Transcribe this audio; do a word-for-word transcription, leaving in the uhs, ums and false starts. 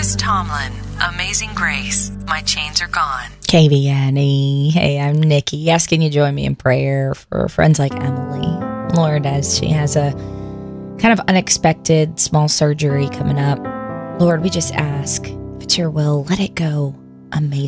Chris Tomlin, Amazing Grace, My Chains Are Gone. K V N E. Hey, I'm Nikki. Asking you join me in prayer for friends like Emily. Lord, as she has a kind of unexpected small surgery coming up, Lord, we just ask, if it's your will, let it go amazing.